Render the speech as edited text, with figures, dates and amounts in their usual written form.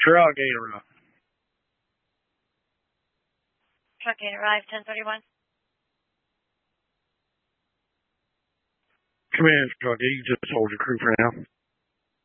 Truck 8 arrived. Truck 8 arrived, 1031. Command Truck 8, you just hold your crew for now.